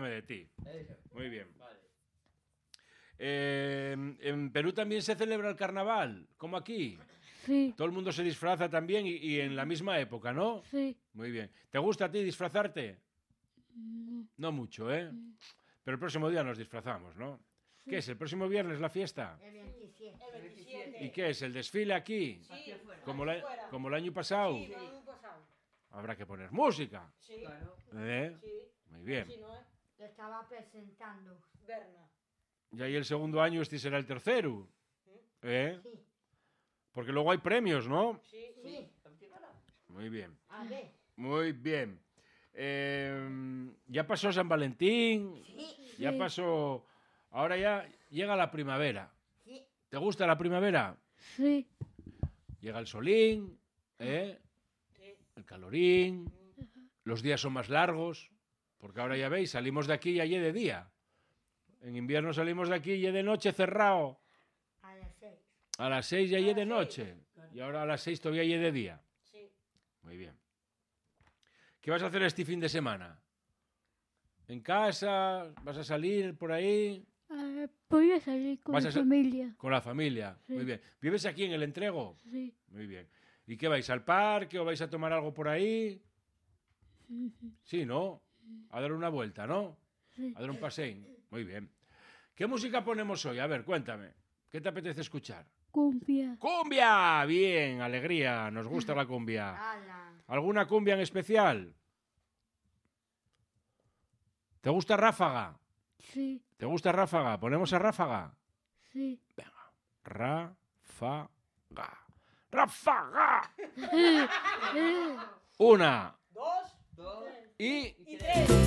Acuérdame de ti. Muy bien. En Perú también se celebra el carnaval, como aquí. Sí, Todo el mundo se disfraza también y en la misma época, ¿no? sí. Muy bien. ¿Te gusta a ti disfrazarte? No mucho, ¿eh? Pero el próximo día nos disfrazamos, ¿no? ¿Qué es? ¿El próximo viernes la fiesta? El 27. El 27. ¿Y qué es? ¿El desfile aquí? Sí, Como, fuera. como el año pasado. Sí, el año pasado. Habrá que poner música. Sí, ¿Eh? sí. Muy bien. Sí, ¿no? Lo estaba presentando. Berna. Y ahí el segundo año este será el tercero. ¿Eh? Sí, Porque luego hay premios, ¿no? Sí, sí. Muy bien. A ver. Muy bien. Ya pasó San Valentín. Sí, Ya Sí. pasó... Ahora ya llega la primavera. sí. ¿Te gusta la primavera? Sí, Llega el solín, ¿eh? Sí. El calorín, los días son más largos, porque ahora ya veis, salimos de aquí y allí de día. En invierno salimos de aquí y de noche cerrado. A las 6. A las 6 ya A y las de 6. noche. Y ahora a las 6 todavía y de día. Sí. Muy bien. ¿Qué vas a hacer este fin de semana? ¿En casa? ¿Vas a salir por ahí? voy a salir con ¿Vas mi a sa- familia. Con la familia. Sí. Muy bien. ¿Vives aquí en el Entrego? Sí, Muy bien. ¿Y qué vais? ¿Al parque o vais a tomar algo por ahí? Sí, ¿no? A dar una vuelta, ¿no? sí. A dar un paseo. Muy bien. ¿Qué música ponemos hoy? A ver, cuéntame. ¿Qué te apetece escuchar? Cumbia. ¡Cumbia! Bien, alegría. Nos gusta la cumbia. Ala. ¿Alguna cumbia en especial? ¿Te gusta Ráfaga? Sí, ¿Te gusta Ráfaga? ¿Ponemos a Ráfaga? sí. Ráfaga. ¡Ráfaga! Una. Dos. Y... Y tres.